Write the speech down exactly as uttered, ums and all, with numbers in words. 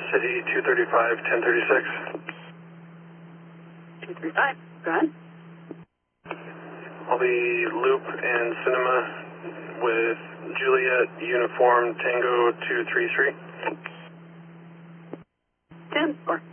City two thirty-five, ten thirty-six. two thirty-five, go ahead. I'll be Loop and Cinema with Juliet Uniform Tango two three three. ten four.